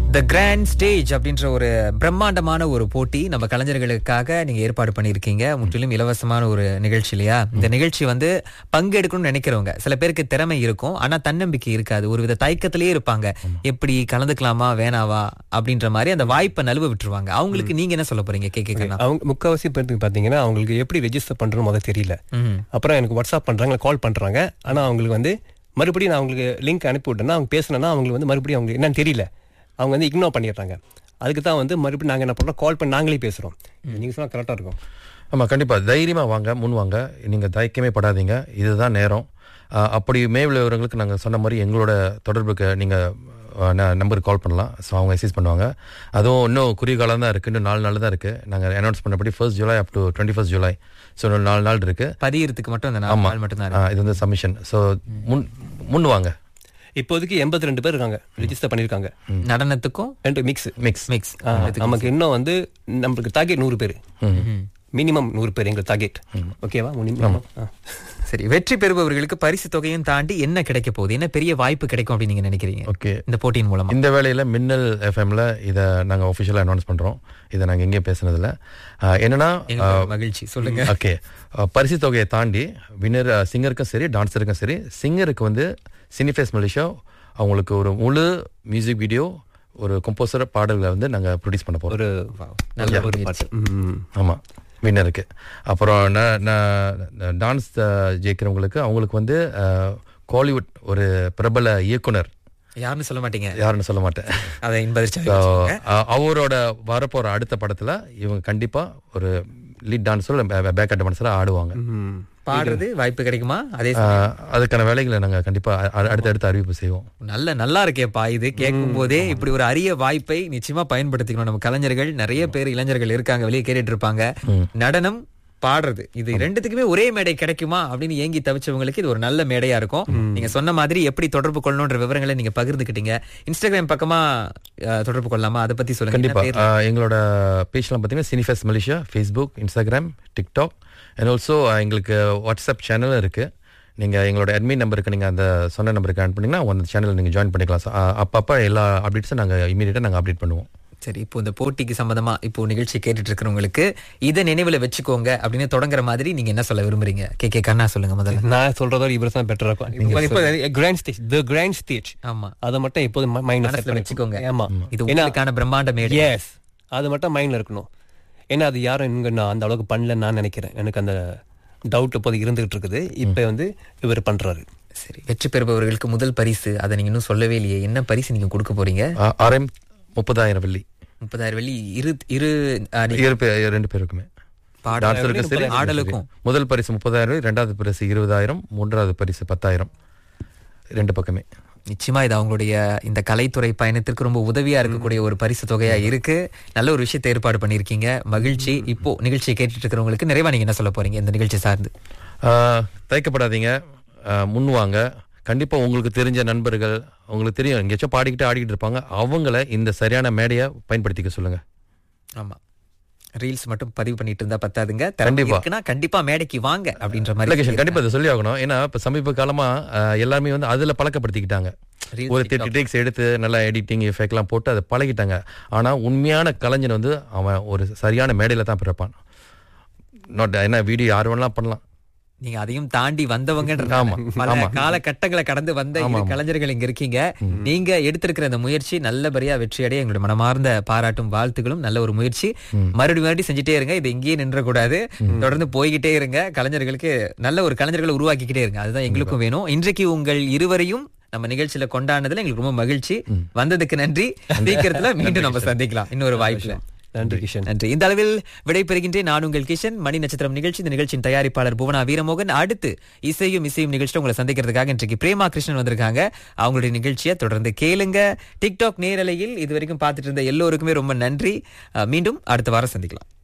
தி grand stage அப்படின்ற ஒரு பிரம்மாண்டமான ஒரு போட்டி நம்ம கலைஞர்களுக்காக நீங்க ஏற்பாடு பண்ணியிருக்கீங்க. முற்றிலும் இலவசமான ஒரு நிகழ்ச்சி இல்லையா? இந்த நிகழ்ச்சி வந்து பங்கெடுக்கணும்னு நினைக்கிறவங்க, சில பேருக்கு திறமை இருக்கும் ஆனா தன்னம்பிக்கை இருக்காது, ஒரு வித தயக்கத்திலேயே இருப்பாங்க. எப்படி கலந்துக்கலாமா வேணாவா அப்படின்ற மாதிரி அந்த வாய்ப்பை நழுவ விட்டுருவாங்க. அவங்களுக்கு நீங்க என்ன சொல்ல போறீங்க? கேட்க அவங்க முக்கால்வாசி பேருக்கு பாத்தீங்கன்னா அவங்களுக்கு எப்படி ரெஜிஸ்டர் பண்றோம் முதல்ல தெரியல. அப்புறம் எனக்கு வாட்ஸ்அப் பண்றாங்க, கால் பண்றாங்க. ஆனா அவங்களுக்கு வந்து மறுபடியும் நான் அவங்களுக்கு லிங்க் அனுப்பி விட்டேன்னா அவங்க பேசினா அவங்களுக்கு வந்து மறுபடியும் அவங்களுக்கு என்னன்னு தெரியல, அவங்க வந்து இக்னோர் பண்ணிடுறாங்க. அதுக்கு தான் வந்து மறுபடியும் நாங்கள் என்ன பண்ணுறோம், கால் பண்ணி நாங்களே பேசுகிறோம். நீங்கள் சொன்னால் கரெக்டாக இருக்கும். ஆமாம், கண்டிப்பாக தைரியமாக வாங்க, முன் வாங்க, நீங்கள் தயக்கமே படாதீங்க, இதுதான் நேரம். அப்படி மேவிலவர்களுக்கு நாங்கள் சொன்ன மாதிரி எங்களோட தொடர்புக்கு நீங்கள் நம்பருக்கு கால் பண்ணலாம். ஸோ அவங்க அசைஸ் பண்ணுவாங்க. அதுவும் இன்னும் குறுகிய காலம் தான் இருக்குது, இன்னும் 4 நாள் தான் இருக்குது. நாங்கள் announce பண்ணபடி 1 July up to 21 July. So இன்னும் 4 நாள் இருக்குது பதியறதுக்கு மட்டும். அந்த 4 நாள் மட்டும் தான் இது வந்து சப்மிஷன். ஸோ முன் வாங்க. இப்போதைக்கு 82 பேர் இருக்காங்க, ரெஜிஸ்டர் பண்ணியிருக்காங்க. நடனத்துக்கும் மிக்ஸ். நமக்கு இன்னும் வந்து நம்மளுக்கு டார்கெட் 100 பேர், மினிமம் 100 பேர் எங்களுக்கு டார்கெட். ஓகேவா? சரி, வெற்றி பெறுபவர்களுக்கு பரிசு தொகையும் தாண்டி என்ன கிடைக்க போகுது, என்ன பெரிய வாய்ப்பு கிடைக்கும் அப்படின்னு நீங்க நினைக்கிறீங்க? ஓகே, இந்த போட்டியின் மூலமா இந்த வேளையில மின்னல் எஃப்எம்ல இதை நாங்க ஆஃபிஷியலா அனௌன்ஸ் பண்றோம். இதை நாங்க எங்கேயும் பேசுனதில்ல. என்னன்னா மகிழ்ச்சி, சொல்லுங்க. ஓகே, பரிசு தொகையை தாண்டி வின்னர் சிங்கருக்கும் சரி டான்ஸருக்கும் சரி, சிங்கருக்கு வந்து சினிஃபேஸ் மலேசியா அவங்களுக்கு ஒரு முழு மியூசிக் வீடியோ, ஒரு கம்போசர் பாடல்களை வந்து நாங்கள் ப்ரொடியூஸ் பண்ண போகிறோம். ஒரு நல்ல ஒரு பாட்டு. ஆமாம், வின்னருக்கு. அப்புறம் டான்ஸ் ஜெயிக்கிறவங்களுக்கு அவங்களுக்கு வந்து காலிவுட் ஒரு பிரபல இயக்குனர், யாருன்னு சொல்ல மாட்டேன், அவரோட வரப்போற அடுத்த படத்துல இவங்க கண்டிப்பா ஒரு லீட் டான்ஸர் பேக்கப் டான்ஸரா ஆடுவாங்க. பாடுறது வாய்ப்பு கிடைக்குமா? அதுக்கான வேலைகளை நாங்க கண்டிப்பா அடுத்த அறிவிப்பு செய்வோம். நல்லா இருக்கேப்பா. இது கேட்கும் போதே இப்படி ஒரு அரிய வாய்ப்பை நிச்சயமா பயன்படுத்திக்கணும். நம்ம கலைஞர்கள் நிறைய பேர், இளைஞர்கள் இருக்காங்க, வெளியே கேட்டுட்டு இருப்பாங்க. நடனம், பாடுறது, இது ரெண்டுத்துக்குமே ஒரே மேடை கிடைக்குமா அப்படின்னு ஏங்கி தவிச்சவங்களுக்கு இது ஒரு நல்ல மேடையா இருக்கும். நீங்க சொன்ன மாதிரி எப்படி தொடர்பு கொள்ளணும்ன்ற விவரங்களை நீங்க பகிர்ந்துக்கிட்டீங்க. இன்ஸ்டாகிராம் பக்கமா தொடர்பு கொள்ளலாமா, அதை பத்தி சொல்லுங்க. கண்டிப்பா எங்களோட பேஜ்லாம் பாத்தீங்கன்னா சினிஃபெஸ்ட் Malaysia, Facebook, Instagram, TikTok and also எங்களுக்கு வாட்ஸ்அப் சேனலும் இருக்கு. நீங்க எங்களோட அட்மின் நம்பருக்கு நீங்க அந்த சொன்ன நம்பருக்கு ஆட் பண்ணீங்கன்னா அந்த சேனல் நீங்க ஜாயின் பண்ணிக்கலாம். அப்பப்ப எல்லா அப்டேட்ஸும் நாங்க இமீடியட்டா நாங்க அப்டேட் பண்ணுவோம். சரி, இப்போ இந்த போட்டிக்கு சம்பந்தமா இப்போ நிகழ்ச்சி கேட்டுட்டு இருக்கிறவங்களுக்கு இதை நினைவுல வச்சுக்கோங்க அப்படின்னு தொடங்குற மாதிரி நீங்க என்ன சொல்ல விரும்புறீங்க? கே கண்ணா சொல்லுங்க. முதல்ல நான் சொல்றதோட இவர் தான் பெட்டரா இருக்கும். கிராண்ட் ஸ்டேஜ், ஆமா, அதை மட்டும் எப்போதும் மைண்ட்ல வச்சுக்கோங்க. ஆமா, இது உங்களுக்கான பிரம்மாண்ட மேடை. எஸ், அது மட்டும் மைண்ட்ல இருக்கணும். ஏன்னா அது யாரும் இங்க நான் அந்த அளவுக்கு பண்ணலன்னு நான் நினைக்கிறேன். எனக்கு அந்த டவுட் இப்போது இருந்துகிட்டு இருக்குது. இப்ப வந்து இவர் பண்றாரு. சரி, வெற்றி பெறுபவர்களுக்கு முதல் பரிசு, அதை நீங்க இன்னும் சொல்லவே இல்லையே, என்ன பரிசு நீங்க கொடுக்க போறீங்க? 30,000 வெள்ளி. 30,000 வெள்ளி ரெண்டு பேருக்குமே, ஆடலுக்கும். முதல் பரிசு 30,000, இரண்டாவது பரிசு 20,000, மூன்றாவது பரிசு 10,000, ரெண்டு பக்கமே. நிச்சயமா இது அவங்களுடைய இந்த கலைத்துறை பயணத்திற்கு ரொம்ப உதவியா இருக்கக்கூடிய ஒரு பரிசு தொகையா இருக்கு. நல்ல ஒரு விஷயத்தை ஏற்பாடு பண்ணிருக்கீங்க, மகிழ்ச்சி. இப்போ நிகழ்ச்சியை கேட்டுட்டு இருக்கிறவங்களுக்கு நிறைவா நீங்க என்ன சொல்ல போறீங்க இந்த நிகழ்ச்சி சார்ந்து? தயக்கப்படாதீங்க, முன்வாங்க. கண்டிப்பா உங்களுக்கு தெரிஞ்ச நண்பர்கள், உங்களுக்கு தெரியும் எங்கேயாச்சும் பாடிக்கிட்டு ஆடிக்கிட்டு இருப்பாங்க, அவங்கள இந்த சரியான மேடையை பயன்படுத்திக்க சொல்லுங்க. ஆமா, ரீல்ஸ் மட்டும் பதிவு பண்ணிட்டு இருந்தா பத்தாதுங்க, கண்டிப்பா மேடைக்கு வாங்க அப்படின்ற மாதிரி கண்டிப்பா இதை சொல்லி ஆகணும். ஏன்னா இப்ப சமீப காலமா எல்லாருமே வந்து அதுல பழக்கப்படுத்திக்கிட்டாங்க. ஒரு 30 டேக்ஸ் எடுத்து நல்லா எடிட்டிங் எஃபெக்ட் எல்லாம் போட்டு அதை பழகிட்டாங்க. ஆனா உண்மையான கலைஞன் வந்து அவன் ஒரு சரியான மேடையில தான் பிறப்பான். என்ன வீடியோ யார் வேணாலும் பண்ணலாம், நீங்க அதையும் தாண்டி வந்தவங்க, காலகட்டங்களை கடந்து வந்த கலைஞர்கள் இங்க இருக்கீங்க. நீங்க எடுத்திருக்கிற அந்த முயற்சி நல்லபடியா வெற்றியடைய எங்களுடைய மனமார்ந்த பாராட்டும் வாழ்த்துக்களும். நல்ல ஒரு முயற்சி, மறுபடியும் செஞ்சுட்டே இருங்க. இது எங்கேயே நின்ற கூடாது, தொடர்ந்து போய்கிட்டே இருங்க. கலைஞர்களுக்கு நல்ல ஒரு கலைஞர்களை உருவாக்கிக்கிட்டே இருங்க, அதுதான் எங்களுக்கும் வேணும். இன்றைக்கு உங்கள் இருவரையும் நம்ம நிகழ்ச்சியில கொண்டாடுனதுல எங்களுக்கு ரொம்ப மகிழ்ச்சி. வந்ததுக்கு நன்றி. சீக்கிரத்துல மீண்டும் நம்ம சந்திக்கலாம் இன்னொரு வாய்ப்புல. நன்றி கிஷன். நன்றி. இந்த அளவில் விடைபெறுகின்றேன். நான் உங்கள் கிஷன். மணி நட்சத்திரம் நிகழ்ச்சி, இந்த நிகழ்ச்சியின் தயாரிப்பாளர் புவனா வீரமோகன். அடுத்து இசையும் நிகழ்ச்சியை உங்களை சந்திக்கிறதுக்காக இன்றைக்கு பிரேமா கிருஷ்ணன் வந்திருக்காங்க. அவங்களுடைய நிகழ்ச்சியை தொடர்ந்து கேளுங்க. டிக்டாக் நேரலையில் இதுவரைக்கும் பார்த்துட்டு இருந்த எல்லோருக்குமே ரொம்ப நன்றி. மீண்டும் அடுத்த வாரம் சந்திக்கலாம்.